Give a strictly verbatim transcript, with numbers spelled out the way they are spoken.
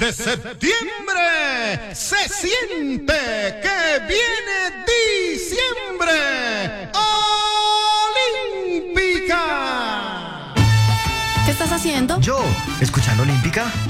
de septiembre se siente que viene diciembre. Olímpica. ¿Qué estás haciendo? Yo, escuchando Olímpica.